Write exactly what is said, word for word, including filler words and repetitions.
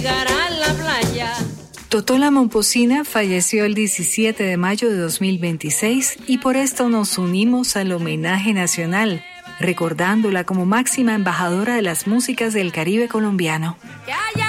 La playa. Totola Momposina falleció el diecisiete de mayo de dos mil veintiséis y por esto nos unimos al homenaje nacional, recordándola como máxima embajadora de las músicas del Caribe colombiano.